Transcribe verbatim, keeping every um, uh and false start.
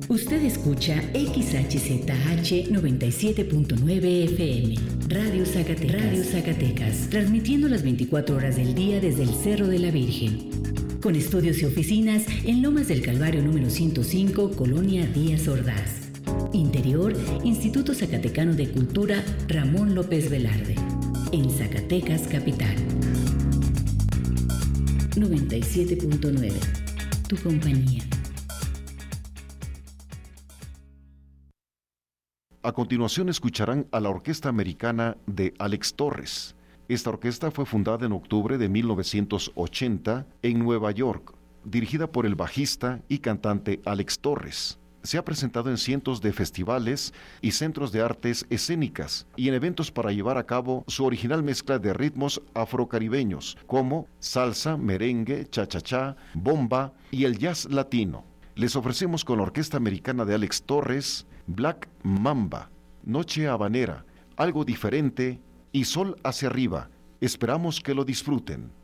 Usted escucha X H Z H noventa y siete punto nueve F M, Radio Zacatecas, Radio Zacatecas, transmitiendo las veinticuatro horas del día desde el Cerro de la Virgen. Con estudios y oficinas en Lomas del Calvario número ciento cinco, Colonia Díaz Ordaz. Interior, Instituto Zacatecano de Cultura Ramón López Velarde. En Zacatecas, capital. noventa y siete punto nueve. Tu compañía. A continuación escucharán a la Orquesta Americana de Alex Torres. Esta orquesta fue fundada en octubre de mil novecientos ochenta en Nueva York, dirigida por el bajista y cantante Alex Torres. Se ha presentado en cientos de festivales y centros de artes escénicas y en eventos para llevar a cabo su original mezcla de ritmos afrocaribeños como salsa, merengue, cha-cha-cha, bomba y el jazz latino. Les ofrecemos con la Orquesta Americana de Alex Torres, Black Mamba, Noche Habanera, Algo Diferente y Sol hacia Arriba. Esperamos que lo disfruten.